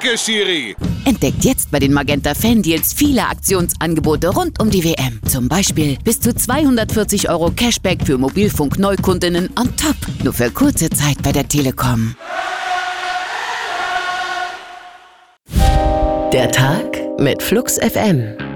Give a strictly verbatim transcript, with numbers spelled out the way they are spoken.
Danke, Schiri. Entdeckt jetzt bei den Magenta Fan-Deals viele Aktionsangebote rund um die W M. Zum Beispiel bis zu zweihundertvierzig Euro Cashback für Mobilfunk-Neukundinnen on top. Nur für kurze Zeit bei der Telekom. Der Tag mit Flux F M.